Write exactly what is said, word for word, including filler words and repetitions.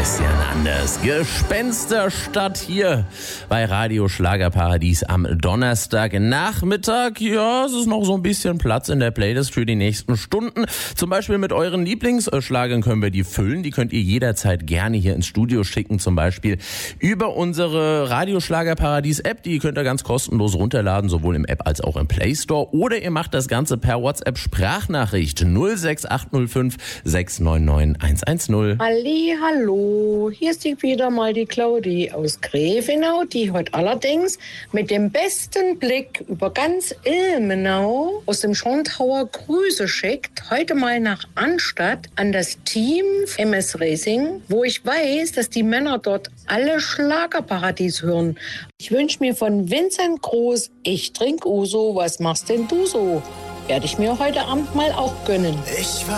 Christian Anders. Gespensterstadt hier bei Radio Schlagerparadies am Donnerstagnachmittag. Ja, es ist noch so ein bisschen Platz in der Playlist für die nächsten Stunden. Zum Beispiel mit euren Lieblingsschlagern können wir die füllen. Die könnt ihr jederzeit gerne hier ins Studio schicken. Zum Beispiel über unsere Radio Schlagerparadies App. Die könnt ihr ganz kostenlos runterladen, sowohl im App als auch im Play Store. Oder ihr macht das Ganze per WhatsApp Sprachnachricht null sechs acht null fünf sechs neun neun eins eins null. Halli, hallo, hier ist die wieder mal die Claudi aus Grevenau, die heute allerdings mit dem besten Blick über ganz Ilmenau aus dem Schorntower Grüße schickt, heute mal nach Anstatt an das Team M S Racing, wo ich weiß, dass die Männer dort alle Schlagerparadies hören. Ich wünsche mir von Vincent Groß, ich trink Uso, was machst denn du so? Werde ich mir heute Abend mal auch gönnen. Ich